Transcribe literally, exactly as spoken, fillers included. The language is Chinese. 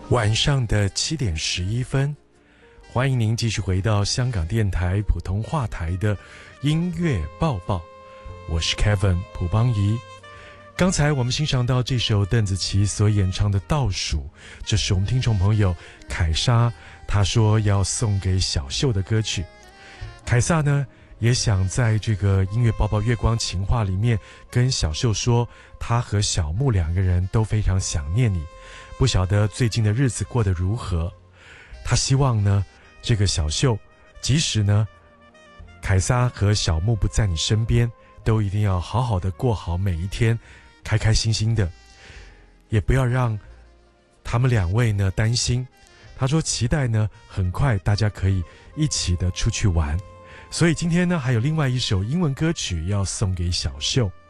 晚上的七点十一分，欢迎您继续回到香港电台普通话台的音乐报报，我是 Kevin 蒲邦仪。刚才我们欣赏到这首邓紫棋所演唱的《倒数》，这是我们听众朋友凯莎她说要送给小秀的歌曲。凯撒呢也想在这个音乐报报月光情话里面跟小秀说，他和小木两个人都非常想念你，不晓得最近的日子过得如何。他希望呢这个小秀即使呢凯撒和小木不在你身边，都一定要好好的过好每一天，开开心心的，也不要让他们两位呢担心。他说期待呢很快大家可以一起的出去玩。所以今天呢还有另外一首英文歌曲要送给小秀。